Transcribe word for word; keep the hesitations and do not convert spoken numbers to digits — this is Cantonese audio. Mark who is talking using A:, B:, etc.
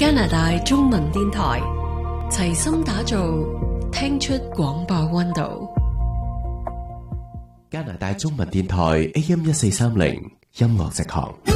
A: 加拿大中文電台齊心打造，聽出廣播溫度。
B: 加拿大中文電台 A M 一四三零音樂直航。